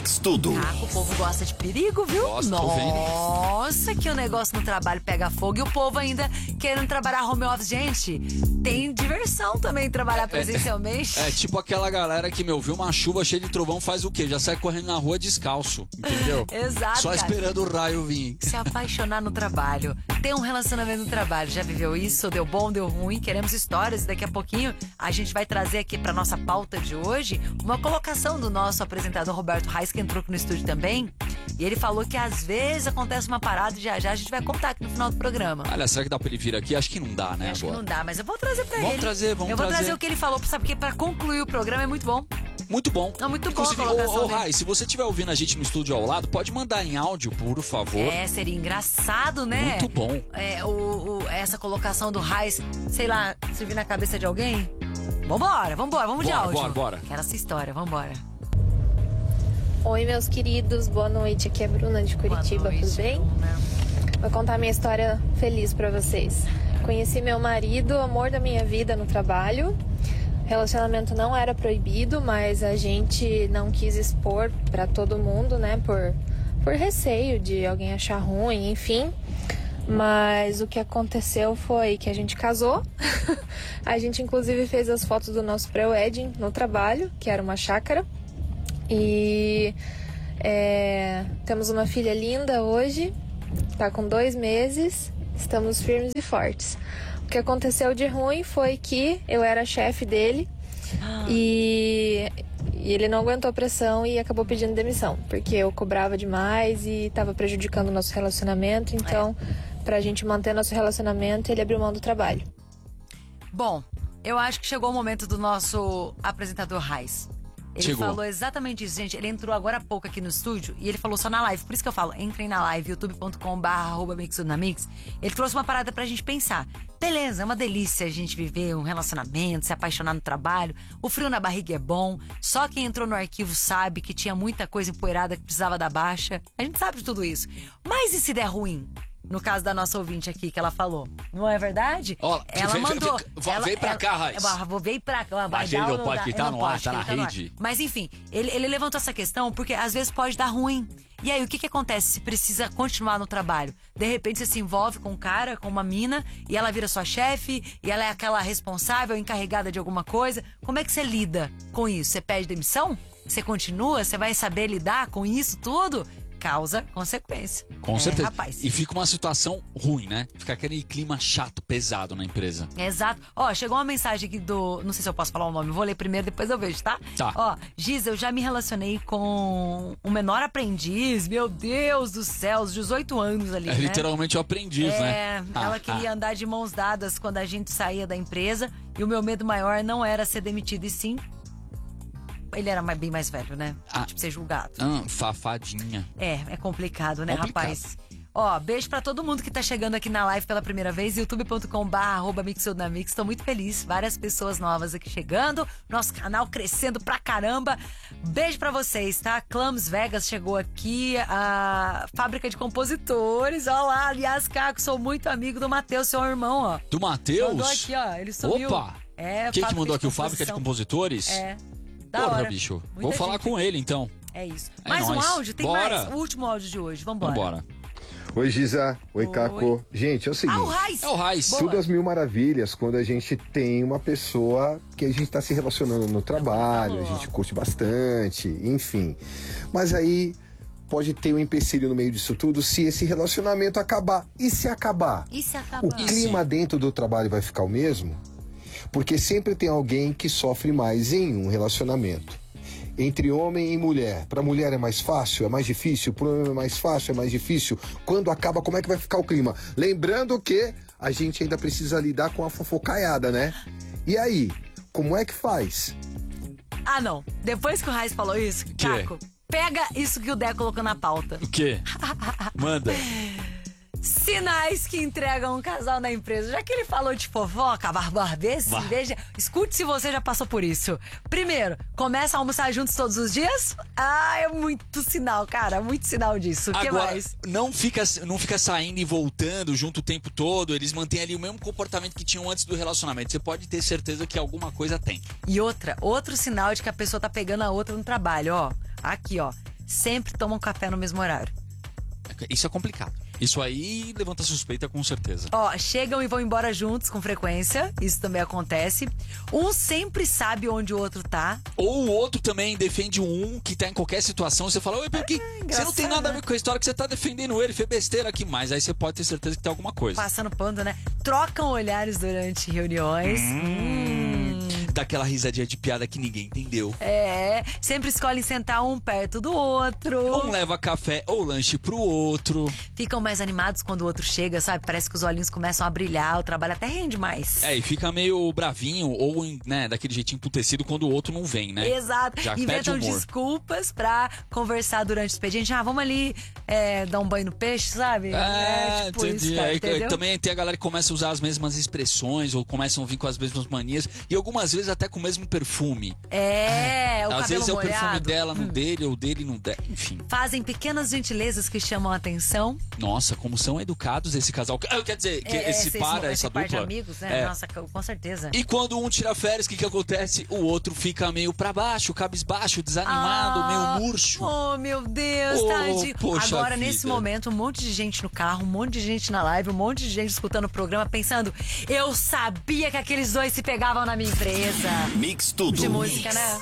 Mix Tudo. O povo gosta de perigo, viu? Gosto, Nossa, que o negócio no trabalho pega fogo e o povo ainda querendo trabalhar home office. Gente, tem diversão também trabalhar presencialmente. É tipo aquela galera que, viu uma chuva cheia de trovão, faz o quê? Já sai correndo na rua descalço, entendeu? Exato, Só cara. esperando o raio vir. Se apaixonar no trabalho, ter um relacionamento no trabalho. Já viveu isso? Deu bom, deu ruim? Queremos histórias. Daqui a pouquinho a gente vai trazer aqui pra nossa pauta de hoje uma colocação do nosso apresentador Roberto Reis, que entrou aqui no estúdio também. E ele falou que às vezes acontece uma parada e já a gente vai contar aqui no final do programa. Olha, será que dá pra ele vir aqui? Acho que não dá, né? Acho agora. que não dá, mas eu vou trazer pra ele. Vamos Eu vou trazer o que ele falou, sabe? Porque pra concluir o programa é muito bom. Muito bom. É muito bom. Inclusive, a colocação dele. Rai, se você estiver ouvindo a gente no estúdio ao lado, pode mandar em áudio, por favor. Seria engraçado, né? Muito bom. Essa colocação do Reis, sei lá, se vir na cabeça de alguém. Vambora, vamos de áudio. Bora. Quero essa história, vambora. Oi, meus queridos, boa noite. Aqui é a Bruna de Curitiba, tudo bem? Bruna. Vou contar minha história feliz pra vocês. Conheci meu marido, amor da minha vida no trabalho. Relacionamento não era proibido, mas a gente não quis expor pra todo mundo, né? Por receio de alguém achar ruim, enfim. Mas o que aconteceu foi que a gente casou. A gente inclusive fez as fotos do nosso pré-wedding no trabalho, que era uma chácara. E temos uma filha linda hoje, tá com 2 meses, estamos firmes e fortes. O que aconteceu de ruim foi que eu era chefe dele e ele não aguentou a pressão e acabou pedindo demissão, porque eu cobrava demais e estava prejudicando o nosso relacionamento. Então, pra gente manter nosso relacionamento, ele abriu mão do trabalho. Bom, eu acho que chegou o momento do nosso apresentador Reis. Ele falou exatamente isso, gente. Ele entrou agora há pouco aqui no estúdio e ele falou só na live. Por isso que eu falo, entrem na live, youtube.com/mixtudonamix. Ele trouxe uma parada pra gente pensar. Beleza, é uma delícia a gente viver um relacionamento, se apaixonar no trabalho. O frio na barriga é bom. Só quem entrou no arquivo sabe que tinha muita coisa empoeirada que precisava da baixa. A gente sabe de tudo isso. Mas e se der ruim? No caso da nossa ouvinte aqui, que ela falou. Não é verdade? Ela mandou. Vem pra cá, Raiz. Vem pra cá. Mas ele não pode, que tá no ar, tá na rede. Mas enfim, ele levantou essa questão porque às vezes pode dar ruim. E aí, o que acontece se precisa continuar no trabalho? De repente você se envolve com um cara, com uma mina, e ela vira sua chefe, e ela é aquela responsável, encarregada de alguma coisa. Como é que você lida com isso? Você pede demissão? Você continua? Você vai saber lidar com isso tudo? Causa consequência. Com certeza. Rapaz. E fica uma situação ruim, né? Fica aquele clima chato, pesado na empresa. Exato. Chegou uma mensagem aqui do... Não sei se eu posso falar o nome, vou ler primeiro, depois eu vejo, tá? Tá. Giz, eu já me relacionei com um menor aprendiz, meu Deus do céu, os 18 anos ali, né? Literalmente o aprendiz, né? Ela queria andar de mãos dadas quando a gente saía da empresa e o meu medo maior não era ser demitido, e sim... Ele era bem mais velho, né? Tipo, ser julgado. Safadinha. É complicado, né, rapaz? Beijo pra todo mundo que tá chegando aqui na live pela primeira vez, youtube.com/mixtudonamix. Tô muito feliz, várias pessoas novas aqui chegando, nosso canal crescendo pra caramba. Beijo pra vocês, tá? Clams Vegas chegou aqui, a Fábrica de Compositores, ó lá, aliás, Caco, sou muito amigo do Matheus, seu irmão, ó. Do Matheus? Mandou aqui, ó, ele sumiu. Opa! Quem que mandou aqui? O Fábrica de Compositores? Da hora. Bicho. Muita Vou falar com ele, então. É isso. É Mais nóis. um áudio? Tem Bora. mais? O último áudio de hoje. Vambora. Oi, Giza. Oi, Caco. Gente, é o seguinte. O Reis. É o Reis. Tudo às mil maravilhas quando a gente tem uma pessoa que a gente tá se relacionando no trabalho, a gente curte bastante, enfim. Mas aí pode ter um empecilho no meio disso tudo se esse relacionamento acabar. E se acabar? E se acabar? O clima dentro do trabalho vai ficar o mesmo? Porque sempre tem alguém que sofre mais em um relacionamento. Entre homem e mulher. Para mulher é mais fácil, é mais difícil. Para o homem é mais fácil, é mais difícil. Quando acaba, como é que vai ficar o clima? Lembrando que a gente ainda precisa lidar com a fofocaiada, né? E aí, como é que faz? Não. Depois que o Reis falou isso, Caco, pega isso que o Dé colocou na pauta. O quê? Manda. Sinais que entregam um casal na empresa. Já que ele falou de fofoca, barbarbês, veja, escute se você já passou por isso. Primeiro, começa a almoçar juntos todos os dias? É muito sinal, cara, muito sinal disso. O que mais? Não fica saindo e voltando junto o tempo todo. Eles mantêm ali o mesmo comportamento que tinham antes do relacionamento. Você pode ter certeza que alguma coisa tem. E outro sinal de que a pessoa tá pegando a outra no trabalho, ó. Aqui, ó. sempre tomam café no mesmo horário. Isso é complicado. Isso aí levanta suspeita com certeza. Ó, chegam e vão embora juntos com frequência. Isso também acontece. Um sempre sabe onde o outro tá. Ou o outro também defende um que tá em qualquer situação. Você fala, porque você não tem nada a ver com a história que você tá defendendo ele. Fez besteira aqui. Mas aí você pode ter certeza que tem alguma coisa. Passando pano, né? Trocam olhares durante reuniões. Dá aquela risadinha de piada que ninguém entendeu. Sempre escolhem sentar um perto do outro. Um leva café ou lanche pro outro. Ficam mais animados quando o outro chega, sabe? Parece que os olhinhos começam a brilhar, o trabalho até rende mais. E fica meio bravinho ou, né, daquele jeitinho emputecido quando o outro não vem, né? Exato. Já Inventam perde humor. desculpas pra conversar durante o expediente. Vamos ali dar um banho no peixe, sabe? Tipo entendi. isso, cara, entendeu? Também tem a galera que começa a usar as mesmas expressões ou começam a vir com as mesmas manias e algumas vezes até com o mesmo perfume. O Às vezes é o molhado. perfume dela no dele ou dele no dela, enfim. Fazem pequenas gentilezas que chamam a atenção. Nossa, como são educados esse casal. Quer dizer, que essa par de dupla. amigos, né? Nossa, com certeza. E quando um tira férias, o que acontece? O outro fica meio pra baixo, cabisbaixo, desanimado, meio murcho. Oh, meu Deus, tadinho. Poxa Agora, vida. nesse momento, um monte de gente no carro, um monte de gente na live, um monte de gente escutando o programa, pensando, eu sabia que aqueles dois se pegavam na minha empresa. Mix tudo. De música, né?